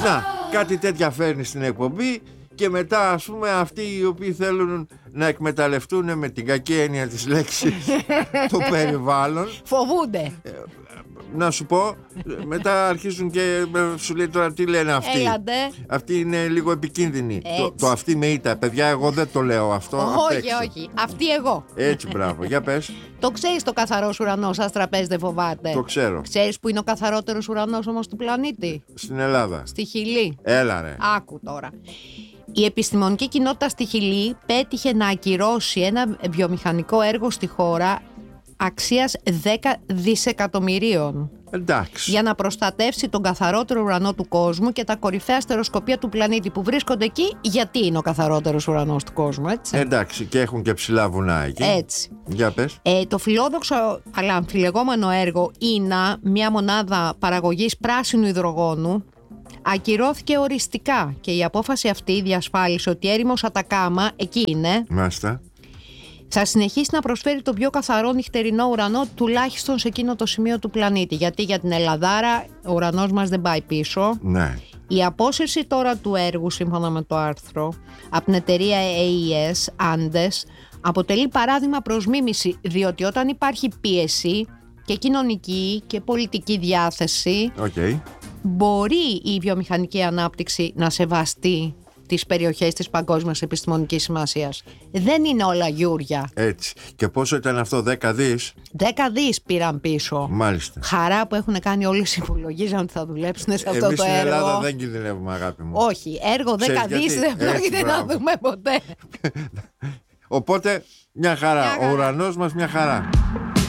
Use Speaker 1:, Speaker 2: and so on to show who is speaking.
Speaker 1: Να, κάτι τέτοια φέρνει στην εκπομπή. Και μετά, ας πούμε, αυτοί οι οποίοι θέλουν να εκμεταλλευτούν με την κακή έννοια της λέξης το περιβάλλον,
Speaker 2: φοβούνται.
Speaker 1: Να σου πω, μετά αρχίζουν και σου λέει τώρα τι λένε αυτοί.
Speaker 2: Έλατε.
Speaker 1: Αυτοί είναι λίγο επικίνδυνοι. Το αυτή με ήττα. Παιδιά, εγώ δεν το λέω αυτό.
Speaker 2: Όχι. Αυτή εγώ.
Speaker 1: Έτσι, μπράβο. Για πες.
Speaker 2: Το ξέρεις το καθαρός ουρανός, σας τραπέζι δεν φοβάται.
Speaker 1: Το ξέρω.
Speaker 2: Ξέρεις που είναι ο καθαρότερος ουρανός όμως του πλανήτη?
Speaker 1: Στην Ελλάδα.
Speaker 2: Στη Χιλή.
Speaker 1: Έλα ρε.
Speaker 2: Άκου τώρα. Η επιστημονική κοινότητα στη Χιλή πέτυχε να ακυρώσει ένα βιομηχανικό έργο στη χώρα αξίας 10 δισεκατομμυρίων.
Speaker 1: Εντάξει.
Speaker 2: Για να προστατεύσει τον καθαρότερο ουρανό του κόσμου και τα κορυφαία αστεροσκοπία του πλανήτη που βρίσκονται εκεί, γιατί είναι ο καθαρότερος ουρανός του κόσμου, έτσι.
Speaker 1: Εντάξει, και έχουν και ψηλά βουνά εκεί.
Speaker 2: Έτσι.
Speaker 1: Για πες.
Speaker 2: Το φιλόδοξο αλλά αμφιλεγόμενο έργο INA, μια μονάδα παραγωγής πράσινου υδρογόνου, ακυρώθηκε οριστικά και η απόφαση αυτή διασφάλισε ότι η έρημος Ατακάμα, εκεί είναι,
Speaker 1: Μάλιστα,
Speaker 2: θα συνεχίσει να προσφέρει τον πιο καθαρό νυχτερινό ουρανό τουλάχιστον σε εκείνο το σημείο του πλανήτη. Γιατί για την Ελλαδάρα ο ουρανός μας δεν πάει πίσω.
Speaker 1: ναι.
Speaker 2: Η απόσυρση τώρα του έργου, σύμφωνα με το άρθρο, από την εταιρεία AES Andes, αποτελεί παράδειγμα προς μίμηση, διότι όταν υπάρχει πίεση και κοινωνική και πολιτική διάθεση, μπορεί η βιομηχανική ανάπτυξη να σεβαστεί τις περιοχές της παγκόσμιας επιστημονικής σημασίας. Δεν είναι όλα γιούρια.
Speaker 1: Έτσι. Και πόσο ήταν αυτό, 10 δις?
Speaker 2: 10 δις πήραν πίσω.
Speaker 1: Μάλιστα.
Speaker 2: Χαρά που έχουν κάνει όλοι οι υπολογίζαν ότι θα δουλέψουν σε αυτό το έργο.
Speaker 1: Εμείς στην Ελλάδα δεν κινδυνεύουμε, αγάπη μου.
Speaker 2: Όχι, έργο 10 δις δεν πρόκειται να δούμε ποτέ.
Speaker 1: Οπότε, μια χαρά. Ο ουρανός μας μια χαρά.